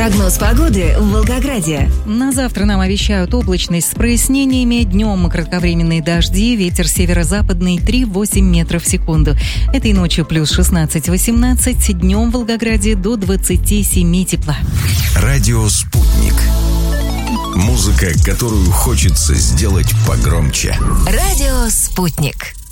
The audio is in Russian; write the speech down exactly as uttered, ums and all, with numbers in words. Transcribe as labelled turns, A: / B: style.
A: Прогноз погоды в Волгограде.
B: На завтра нам обещают облачность с прояснениями. Днем кратковременные дожди, ветер северо-западный три-восемь метров в секунду. Этой ночью плюс шестнадцать-восемнадцать, днем в Волгограде до двадцати семи тепла.
C: Радио «Спутник». Музыка, которую хочется сделать погромче.
A: Радио «Спутник».